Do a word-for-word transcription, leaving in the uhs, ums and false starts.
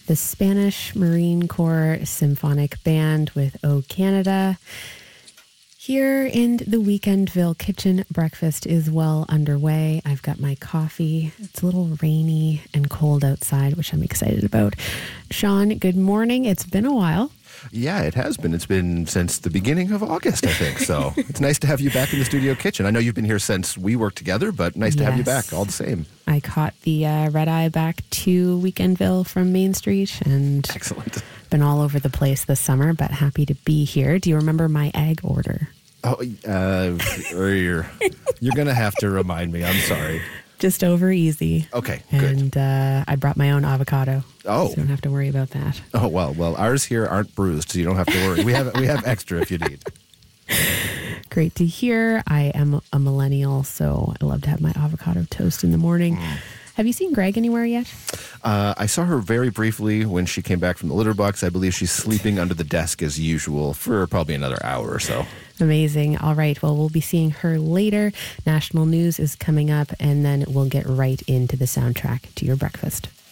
the Spanish Marine Corps Symphonic Band with O Canada. Here in the Weekendville kitchen, breakfast is well underway. I've got my coffee. It's a little rainy and cold outside, which I'm excited about. Sean, good morning. It's been a while. Yeah, it has been. It's been since the beginning of August, I think. So it's nice to have you back in the studio kitchen. I know you've been here since we worked together, but nice to Yes. have you back all the same. I caught the uh, red eye back to Weekendville from Main Street and Excellent. been all over the place this summer, but happy to be here. Do you remember my egg order? Oh, uh, you're, you're going to have to remind me. I'm sorry. Just over easy. Okay, good. And uh, I brought my own avocado. Oh. So you don't have to worry about that. Oh, well, well, ours here aren't bruised, so you don't have to worry. We have we have extra if you need. Great to hear. I am a millennial, so I love to have my avocado toast in the morning. Mm. Have you seen Greg anywhere yet? Uh, I saw her very briefly when she came back from the litter box. I believe she's sleeping under the desk as usual for probably another hour or so. Amazing. All right. Well, we'll be seeing her later. National news is coming up, and then we'll get right into the soundtrack to your breakfast.